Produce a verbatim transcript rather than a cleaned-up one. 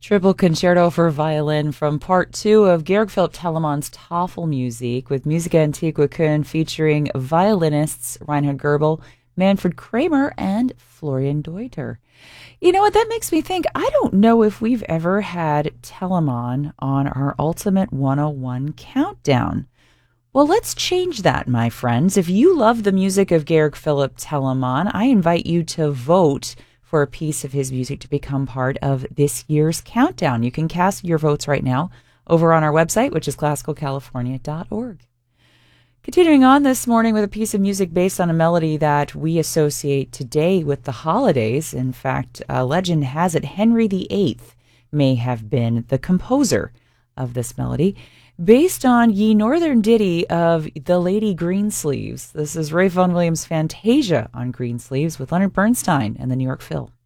Triple Concerto for Violin from Part two of Georg Philipp Telemann's Tafelmusik with Musica Antiqua Köln featuring violinists Reinhard Goebel, Manfred Kramer, and Florian Deuter. You know what, that makes me think, I don't know if we've ever had Telemann on our Ultimate one oh one Countdown. Well, let's change that, my friends. If you love the music of Georg Philipp Telemann, I invite you to vote for a piece of his music to become part of this year's countdown. You can cast your votes right now over on our website, which is classical california dot org. Continuing on this morning with a piece of music based on a melody that we associate today with the holidays. In fact, uh, legend has it Henry the Eighth may have been the composer of this melody, based on Ye Northern Ditty of The Lady Greensleeves. This is Ray Vaughan Williams' Fantasia on Greensleeves with Leonard Bernstein and the New York Phil.